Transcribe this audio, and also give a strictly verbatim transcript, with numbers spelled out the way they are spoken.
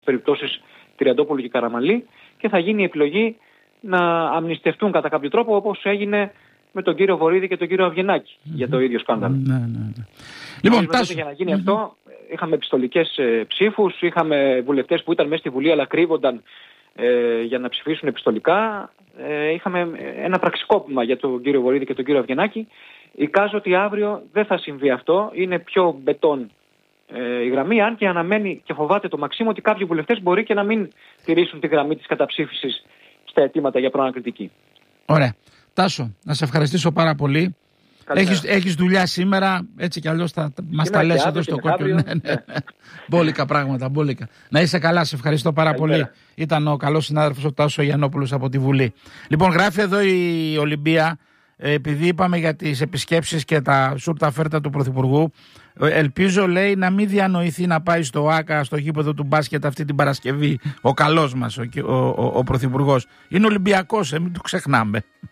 περιπτώσεις Τριαντόπουλου και Καραμανλή, και θα γίνει η επιλογή να αμνηστευτούν κατά κάποιο τρόπο, όπως έγινε με τον κύριο Βορίδη και τον κύριο Αυγενάκη mm-hmm. για το ίδιο σκάνδαλο. Ναι, ναι, ναι. Λοιπόν, τάσου... για να γίνει mm-hmm. αυτό, είχαμε επιστολικές ε, ψήφους, είχαμε βουλευτές που ήταν μέσα στη Βουλή αλλά κρύβονταν ε, για να ψηφίσουν επιστολικά. Ε, είχαμε ένα πραξικόπημα για τον κύριο Βορίδη και τον κύριο Αυγενάκη. Εικάζω ότι αύριο δεν θα συμβεί αυτό. Είναι πιο μπετόν ε, η γραμμή, αν και αναμένει και φοβάται το Μαξίμου ότι κάποιοι βουλευτές μπορεί και να μην τηρήσουν τη γραμμή της καταψήφισης στα αιτήματα για προανακριτική. Ωραία. Τάσο, να σε ευχαριστήσω πάρα πολύ. Έχεις, έχεις δουλειά σήμερα, έτσι κι αλλιώς θα μας τα λες εδώ στο κόκκινο. Ναι, ναι. Μπόλικα πράγματα, μπόλικα. Να είσαι καλά, σε ευχαριστώ πάρα Καλημέρα. πολύ. Ήταν ο καλός συνάδελφος ο Τάσος Γιαννόπουλος από τη Βουλή. Λοιπόν, γράφει εδώ η Ολυμπία, επειδή είπαμε για τις επισκέψεις και τα σούρτα φέρτα του Πρωθυπουργού, ελπίζω, λέει, να μην διανοηθεί να πάει στο ΆΚΑ, στο γήπεδο του μπάσκετ αυτή την Παρασκευή, ο καλός μας, ο, ο, ο, ο Πρωθυπουργός. Είναι Ολυμπιακός, ε, μην το ξεχνάμε.